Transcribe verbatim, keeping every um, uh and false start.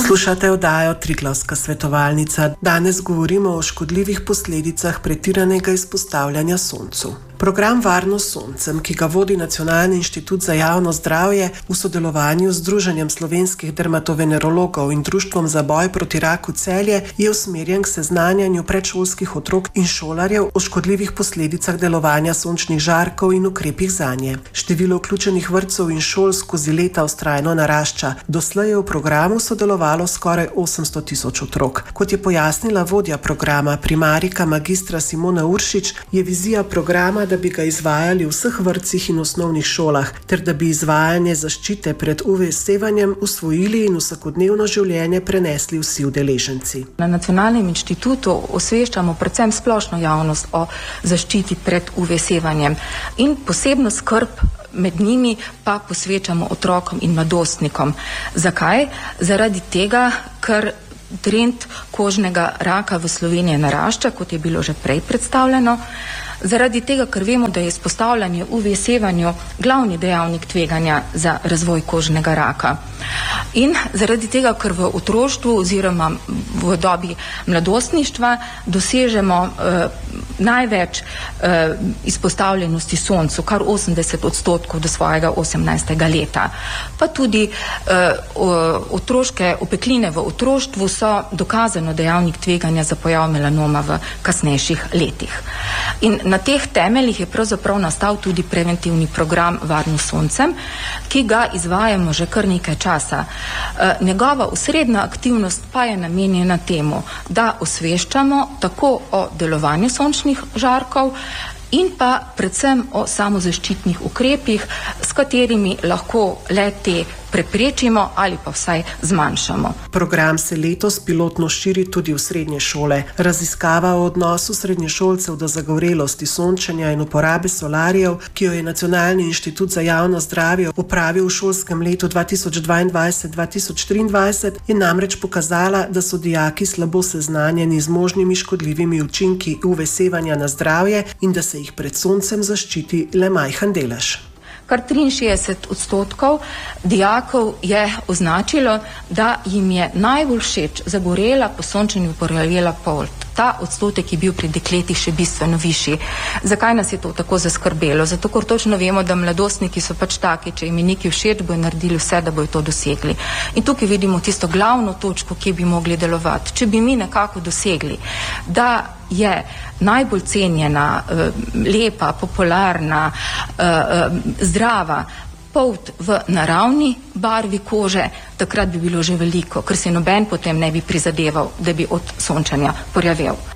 Poslušate oddajo Triglavska svetovalnica. Danes govorimo o škodljivih posledicah pretiranega izpostavljanja soncu. Program Varno s soncem, ki ga vodi Nacionalni inštitut za javno zdravje v sodelovanju z Združenjem slovenskih dermatovenerologov in Društvom za boj proti raku Celje, je usmerjen k seznanjanju predšolskih otrok in šolarjev o škodljivih posledicah delovanja sončnih žarkov in ukrepih zanje. Število vključenih vrtcev in šol skozi leta vztrajno narašča. Doslej je v programu sodelovalo skoraj osemsto tisoč otrok. Kot je pojasnila vodja programa, primarika magistra Simona Uršič, je vizija programa, da bi ga izvajali v vseh vrtcih in osnovnih šolah, ter da bi izvajanje zaščite pred U V sevanjem usvojili in vsakodnevno življenje prenesli vsi udeleženci. Na Nacionalnem inštitutu osveščamo predvsem splošno javnost o zaščiti pred U V sevanjem in posebno skrb med njimi pa posvečamo otrokom in mladostnikom. Zakaj? Zaradi tega, ker trend kožnega raka v Sloveniji narašča, kot je bilo že prej predstavljeno. Zaradi tega, ker vemo, da je izpostavljanje U V sevanju glavni dejavnik tveganja za razvoj kožnega raka. In zaradi tega, ker v otroštvu oziroma v dobi mladostništva dosežemo eh, največ eh, izpostavljenosti soncu, kar osemdeset odstotkov do svojega osemnajstega leta. Pa tudi eh, otroške opekline v otroštvu so dokazano dejavnik tveganja za pojav melanoma v kasnejših letih. In na teh temeljih je pravzaprav nastal tudi preventivni program Varno s soncem, ki ga izvajamo že kar nekaj časa. E, njegova osrednja aktivnost pa je namenjena temu, da osveščamo tako o delovanju sončnih žarkov in pa predvsem o samozaščitnih ukrepih, s katerimi lahko le-te preprečimo ali pa vsaj zmanjšamo. Program se letos pilotno širi tudi v srednje šole. Raziskava o odnosu srednješolcev do zagorelosti sončenja in uporabe solarjev, ki jo je Nacionalni inštitut za javno zdravje opravil v šolskem letu dva tisoč dvaindvajset dva tisoč triindvajset, je namreč pokazala, da so dijaki slabo seznanjeni z možnimi škodljivimi učinki U V sevanja na zdravje in da se jih pred soncem zaščiti le majhen delež. Kar triinšestdeset odstotkov dijakov je označilo, da jim je najbolj všeč zagorela po sončenju porjavela polt. Ta odstotek je bil pri dekletih še bistveno višji. Zakaj nas je to tako zaskrbelo? Zato, ker točno vemo, da mladostniki so pač taki, če jim je nekaj všeč, bojo naredili vse, da bojo to dosegli. In tukaj vidimo tisto glavno točko, kje bi mogli delovati. Če bi mi nekako dosegli, da je najbolj cenjena, lepa, popularna, zdrava polt v naravni barvi kože, takrat bi bilo že veliko, ker se noben potem ne bi prizadeval, da bi od sončanja porjavel.